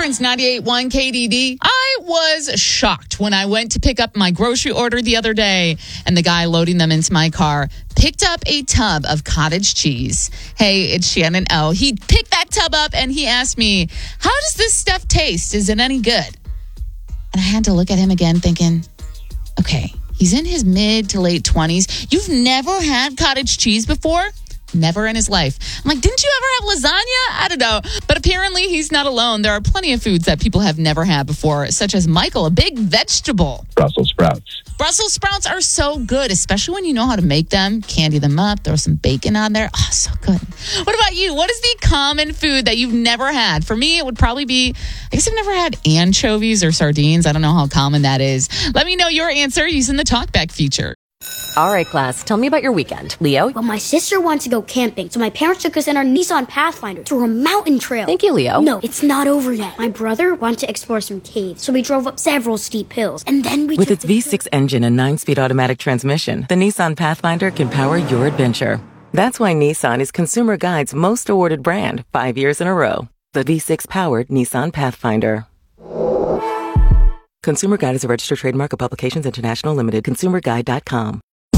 Springs 98.1 KDD. I was shocked when I went to pick up my grocery order the other day, and the guy loading them into my car picked up a tub of cottage cheese. Hey, it's Shannon O. He picked that tub up and he asked me, how does this stuff taste? Is it any good? And I had to look at him again thinking, okay, he's in his mid to late 20s. You've never had cottage cheese before? Never in his life. I'm like, didn't you ever have lasagna? I don't know. But apparently he's not alone. There are plenty of foods that people have never had before, such as Michael, a big vegetable. Brussels sprouts. Brussels sprouts are so good, especially when you know how to make them. Candy them up, throw some bacon on there. Oh, so good. What about you? What is the common food that you've never had? For me, it would probably be, I guess I've never had anchovies or sardines. I don't know how common that is. Let me know your answer using the TalkBack feature. All right, class, tell me about your weekend. Leo? Well, my sister wanted to go camping, so my parents took us in our Nissan Pathfinder through a mountain trail. Thank you, Leo. No, it's not over yet. My brother wanted to explore some caves, so we drove up several steep hills, and then we With its V6 engine and 9-speed automatic transmission, the Nissan Pathfinder can power your adventure. That's why Nissan is Consumer Guide's most awarded brand 5 years in a row. The V6-powered Nissan Pathfinder. Consumer Guide is a registered trademark of Publications International Limited. ConsumerGuide.com.